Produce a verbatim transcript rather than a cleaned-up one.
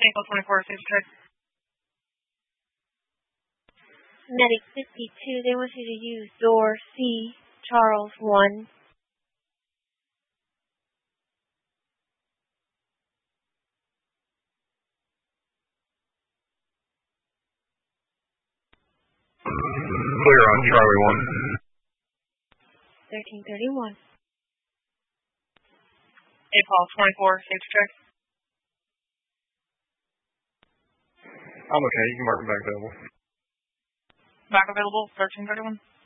April twenty-fourth, safe check. Medic fifty-two, they want you to use door C, Charles one. Clear on Charlie one. thirteen thirty-one. April twenty-fourth, safe check. I'm okay, you can mark me back available. Back available, thirteen thirty-one.